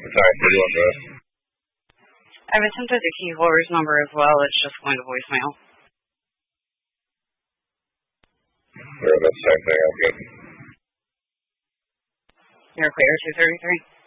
Sorry, what do you want for us? I've attempted the key holder's number as well. It's just going to voicemail. That's the same thing. I'm good. You're clear, 233.